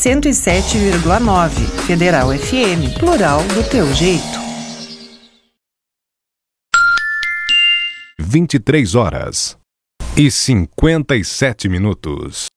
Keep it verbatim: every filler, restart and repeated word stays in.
cento e sete vírgula nove. Federal F M, plural do teu jeito. vinte e três horas e cinquenta e sete minutos.